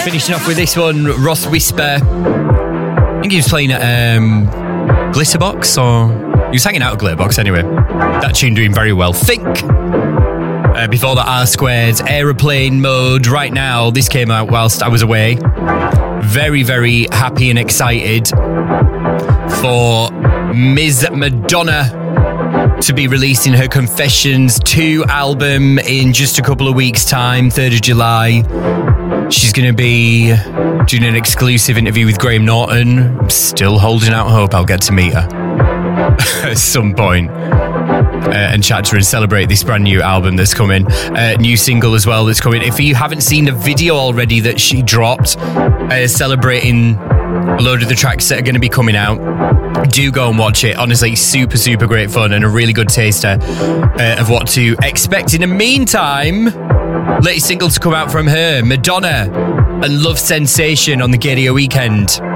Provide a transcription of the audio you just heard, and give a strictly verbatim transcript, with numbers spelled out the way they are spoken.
Finishing off with this one, Ross Whisper. I think he was playing at um, Glitterbox, or he was hanging out at Glitterbox anyway. That tune doing very well. Think. Uh, before that, R Squared's Aeroplane Mode. Right now, this came out whilst I was away. Very, very happy and excited for Miz Madonna to be releasing her Confessions two album in just a couple of weeks' time, third of July. She's going to be doing an exclusive interview with Graham Norton. I'm still holding out hope I'll get to meet her at some point. Uh, and chat to her and celebrate this brand new album that's coming. Uh, new single as well that's coming. If you haven't seen the video already that she dropped, uh, celebrating a load of the tracks that are going to be coming out, do go and watch it. Honestly, super, super great fun and a really good taster uh, of what to expect. In the meantime, latest single to come out from her, Madonna and Love Sensation on the Gaydio Weekend.